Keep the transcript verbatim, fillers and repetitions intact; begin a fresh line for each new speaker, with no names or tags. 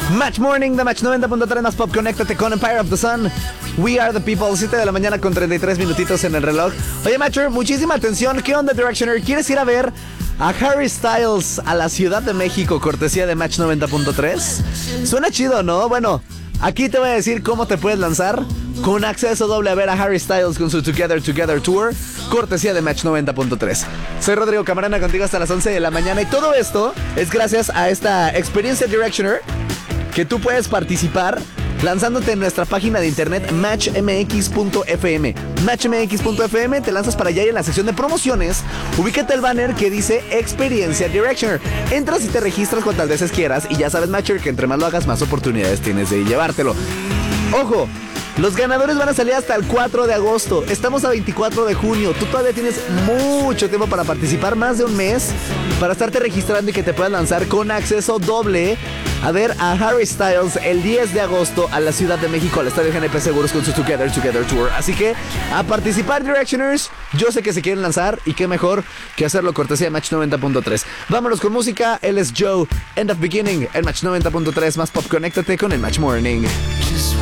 Match Morning de Match noventa punto tres más pop. Conéctate con Empire of the Sun. We are the people. siete de la mañana con treinta y tres minutitos en el reloj. Oye, Matcher, muchísima atención. ¿Qué onda, Directioner? ¿Quieres ir a ver a Harry Styles a la Ciudad de México, cortesía de Match noventa punto tres? Suena chido, ¿no? Bueno, aquí te voy a decir cómo te puedes lanzar con acceso doble a ver a Harry Styles con su Together Together Tour, cortesía de Match noventa punto tres. Soy Rodrigo Camarena, contigo hasta las once de la mañana, y todo esto es gracias a esta experiencia Directioner que tú puedes participar lanzándote en nuestra página de internet match m x punto f m. match m x punto f m, te lanzas para allá y en la sección de promociones ubícate el banner que dice Experiencia Directioner. Entras y te registras cuantas veces quieras, y ya sabes, Matcher, que entre más lo hagas, más oportunidades tienes de llevártelo. ¡Ojo! Los ganadores van a salir hasta el cuatro de agosto. Estamos a veinticuatro de junio. Tú todavía tienes mucho tiempo para participar, más de un mes, para estarte registrando y que te puedas lanzar con acceso doble a ver a Harry Styles el diez de agosto a la Ciudad de México, al Estadio G N P Seguros con su Together Together Tour. Así que a participar, Directioners. Yo sé que se quieren lanzar, y qué mejor que hacerlo cortesía de Match noventa punto tres. Vámonos con música. Él es Joe, End of Beginning, en Match noventa punto tres más pop. Conéctate con el Match Morning.